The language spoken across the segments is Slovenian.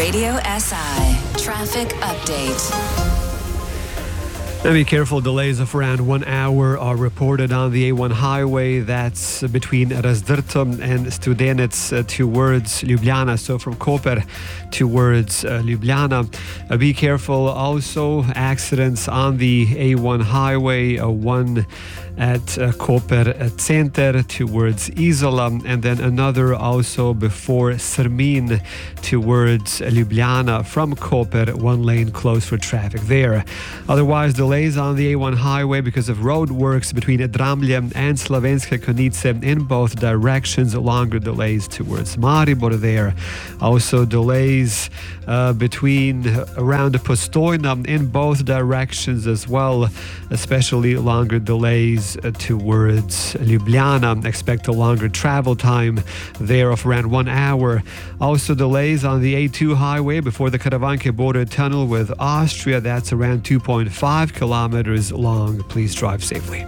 Radio SI traffic update. Now be careful, delays of around 1 hour are reported on the A1 highway. That's between Razdrto and Studenec towards Ljubljana, so from Koper towards Ljubljana. Be careful also, accidents on the A1 highway, one at Koper Center towards Izola, and then another also before Srmin towards Ljubljana from Koper, one lane closed for traffic there. Otherwise, delays on the A1 highway because of road works between Dramlje and Slovenske Konjice in both directions, longer delays towards Maribor there. Also delays between around Postojna in both directions as well, especially longer delays towards Ljubljana. Expect a longer travel time there of around 1 hour. Also delays on the A2 highway before the Karavanke border tunnel with Austria. That's around 2.5 kilometers long. Please drive safely.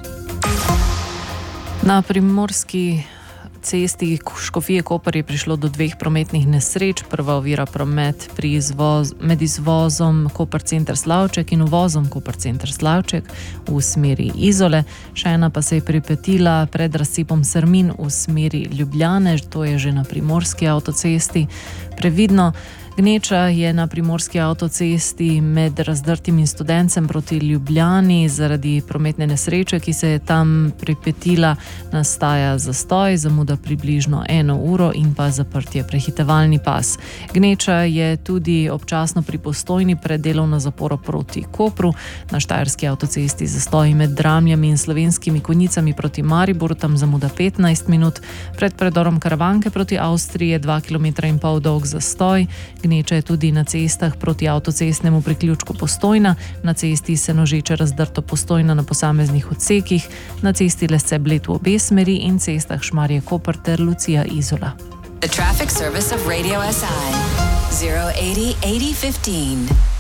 Na primorski cesti Škofije Koper je prišlo do 2 prometnih nesreč. Prva ovira promet med izvozom Koper Center Slavček in uvozom Koper Center Slavček v smeri Izole. Še ena pa se je pripetila pred razcepom Srmin v smeri Ljubljane, to je že na primorski avtocesti. Previdno. Gneča je na primorski avtocesti med Razdrtim in Studencem proti Ljubljani. Zaradi prometne nesreče, ki se je tam pripetila, nastaja zastoj, zamuda približno 1 uro in pa zaprtje prehitevalni pas. Gneča je tudi občasno pri Postojni pred delovno zaporo proti Kopru. Na štajerski avtocesti zastoji med Dramljami in Slovenskimi Konjicami proti Mariboru, tam zamuda 15 minut. Pred predorom Karavanke proti Avstriji je 2,5 km dolg zastoj. Gneča je tudi na cestah proti avtocestnemu priključku Postojna, na cesti Senožeče Razdrto Postojna na posameznih odsekih, na cesti Lesce Bled v obe smeri in cestah Šmarje Koper ter Lucija Izola. The traffic service of Radio SI 080 8015.